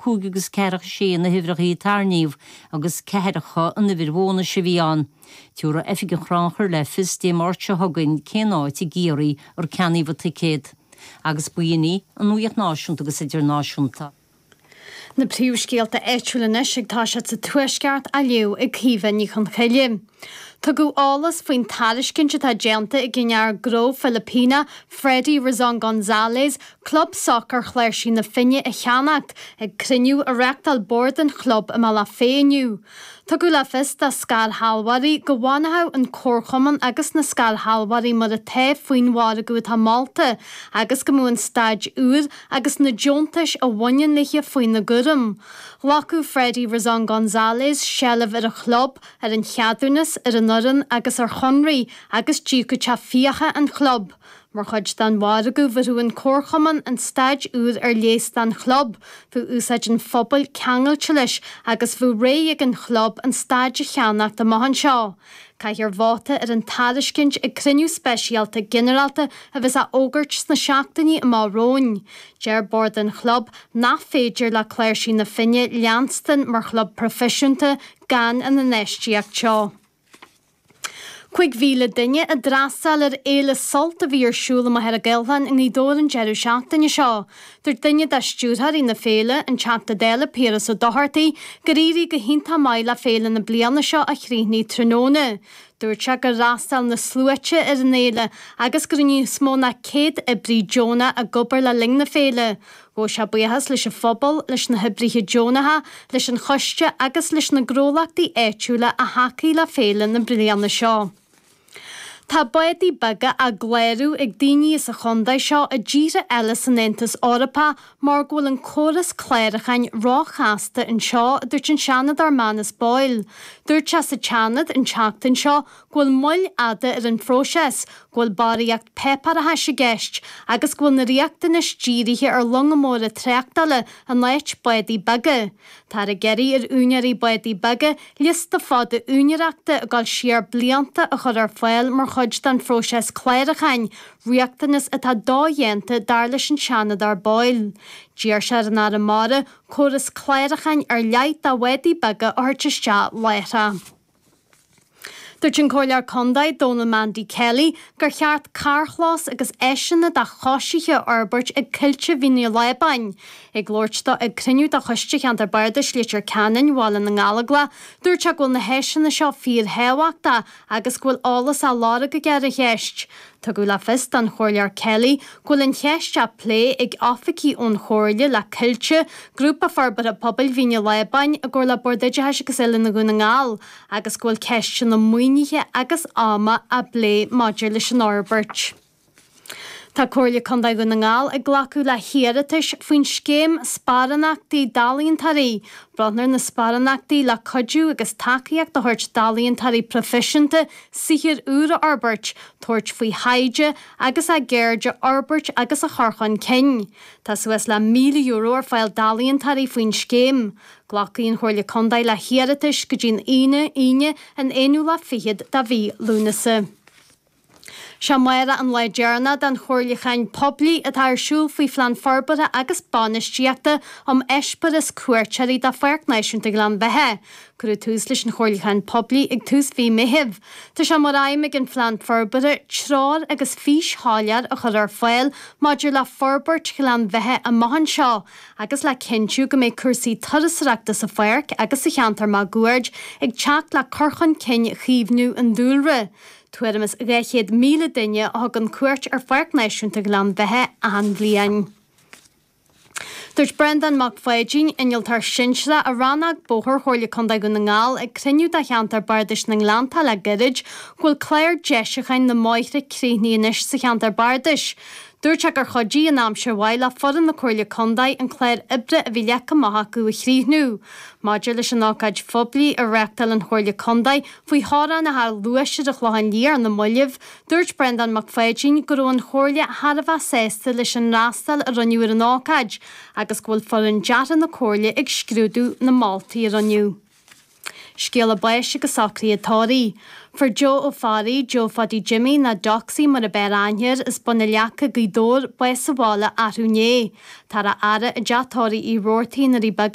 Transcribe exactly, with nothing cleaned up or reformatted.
cúg agus ceirech sé na hifrachaí tarníomh agus ceiricha in na bhirhóna se bhíán. Tiúra efige chráchar le fis dé mórte thugann cénáid i géirí ar ceaníomh ticéad. Agus buoní an nuíoch náisiúnta agus idir náisiúnta. Na príomhscéalta éitiúlanis ag tá se sa tuaisceart a leo ag cíomhan ní chun chaile. Tá go álas faoin tairiscinnte tá déanta i gceannar Gro Filipina Freddy Rizón González, club soccer chléir sin na finne a cheannacht ag criniú a reachtal bord an club am la féiniu. Tá go le fis de scal halwarí go bhhainethe an córchaman agus na scal halwarí mar a taobh faoin mhara go tá Malta agus go mún staid úr agus na Jontais a bhain leiche faoin na gurum. Lacu Freddy Rizón González sealamh ar a club ar an cheadúnas ar an noran agus ar chonraí agus dí go te fiacha an club. Mar chuid dan mhara go bharú an córchaman an staid úr ar léas dan club, bhú úsáid an phobal ceangailte leis agus bhú ré ag an club an staid a cheannacht a maithan seo. Cai ar bháta ar an tairiscint ag criniú speisialta generalta a bheits a ógurt na seachtaní a máróin. Deir bord an club nach féidir le cléir sin na finne leanstan mar club proficiúnta gan an na neistiacht seo. Cuig bhíle duine a drasal ar éile solt a bhí ar siúla a hear a gilhan in nídóir an jeirú seachtaine seo. Dúir duine de stúrthar í na féile an teachta déile péras ó dohartaí, goríri go hinnta maile féile na bliana seo a chríní tróna. Dúir te go rastal na slúite ar an éile agus gur ní smó na céad i brí Jóna a gobar le ling na féile. Go se buchas leis a phobal leis na hibrithe Jónatha, leis an choiste agus leis na grólaachtaí éitiúla a hacaí le féile na bliana seo. Tá baidí baga a gléirú ag daoine is a chundaid seo a ddíre eile san Nentas Orapa mar ghfuil an córas cléirichain ráchasta an seo dúirt an seanad ar manas báil. Dúirt se sa teanad an teachtain seo ghfuil muil ada ar an phróiseas, ghfuil baríocht pepar a heise gceist agus ghfuil na riachtanas dírithe ar longamóra treachtaile an leit baidí baga. Tá a geirí ar úneirí baidí baga lista fád a úneireachta a gáil siar blianta a chur ar fáil mar chuid den phróiseas cléirichain, riachtanas atá dá-dhéanta dar leis an seanad ar báil. Díar se an ar amara, córas cléirichain ar leid a baidí baga áirteiste leitha. Dúirt an cóilear condaid Donal Mandy Kelly gur cheart carchlás agus éisinna de choisithe arbeirt ag cilte bhíine lebain. Ag glóirta ag criniú de choiste cheant ar bardais léitir canan bhála na ngála, dúirt se ghfuil na héisinna seo fíor héhaachta agus ghfuil álas a lára go gear a cheist. Tá go le fis an chóilear Kelly ghfuil an cheiste lé ag áfací ón chóirle le cilte, grúpa farbar a pobl bhíine lebain a gur le bordaide heise agus eile na gúna ngáil, agus ghfuil ceiste na muoinithe agus ama a blé maidir leis an ábairt. Tá cóirle condaid go na ngáil ag ghlacu le hiaratais faoin scéim sparanachtaí dalíontarí, bradnar na sparanachtaí le codú agus takeíocht do thuirt dalíontarí proficiente sihir úra arbeirt, tuairt faoi haide agus a géirde arbeirt agus a charchan cin. Tá suas le míle euro ar fáil dalíontarí faoin scéim. Glacaíon chóirle condaid le hiaratais go dtíon ine ine an éú le fiad da bhí lúnasa. Se maire an leidearna den chóirlechain poblí a tharsúl faoi flean forbara agus banisteachta am eisparas cuairteirí de fearcnéisiúnta glan bethe. Cur túús leis an chóirlechain poblí ag túús bhí mihibh. Tá se mar aimime an flean forbara trár agus fís hálear a chur ar fáil maidir le forbart glan bhethe a maithan seo, agus le cinú go méid cursaí tarasreachta sa fearc agus sa cheantar má guaird ag teach le corchan cin chiomhnú an dúlra. Tuairmas réichéad míle duine a thug an cuairt ar fearcnéisiúnta glan bhethe an bbliain. Dúirt Brendan McFadyen innealtar sinsre a rannag bóthar chóirle condaid go na ngáil ag criniú de cheantar bardais na nglánta le girid ghfuil cléir deisichain na máithre críníis sa cheantar bardais. Dúirt ag ar chodí an amsir bhaile foran na cóirle condaid an cléir ibre a bhí lecha maitha go a chríhnú. Maidir leis an ácaid phoblí a reachtal an chóirle condaid faoi hára na haar luisiir a chláhan líar na muileh, dúirt Brendan McFadyen go raibh an chóirle Harbh sésta leis an rástal a raniuair an ácaid, agus ghfuil foran dearan na cóirle ag scrúdú na Maltaí a raniu. Scéal a baise go sacraí atáí. For Joe O'Farry, Joe Faddy Jimmy na doxí mar a beráinir is buna leacha go dór bues sa bhála athúné. Tá a ara a deatóirí í roirtaí na rí